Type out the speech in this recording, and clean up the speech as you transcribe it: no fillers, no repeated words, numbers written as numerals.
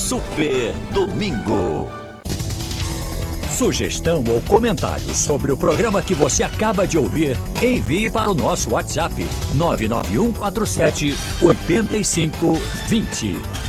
Super Domingo. Sugestão ou comentário sobre o programa que você acaba de ouvir, envie para o nosso WhatsApp 99147 8520.